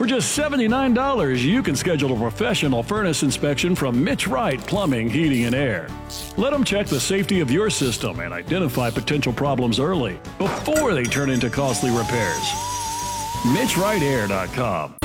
For just $79, you can schedule a professional furnace inspection from Mitch Wright Plumbing, Heating, and Air. Let them check the safety of your system and identify potential problems early before they turn into costly repairs. MitchWrightAir.com.